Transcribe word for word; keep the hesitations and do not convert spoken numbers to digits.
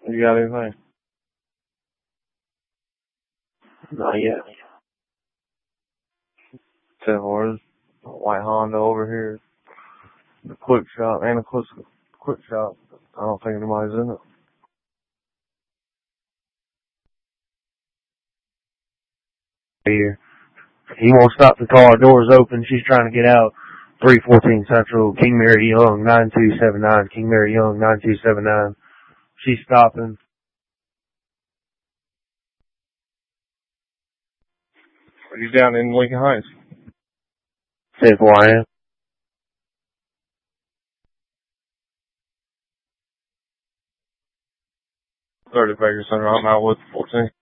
You got anything? Not yet. Ten horses. White Honda over here. The quick shop and a quick, quick shop. I don't think anybody's in it. Here. He won't stop the car. Doors open. She's trying to get out. three fourteen Central. King Mary Young, nine two seven nine. King Mary Young, nine two seven nine. She's stopping. He's down in Lincoln Heights. Says who I am. thirty Baker Center. I'm out with fourteen.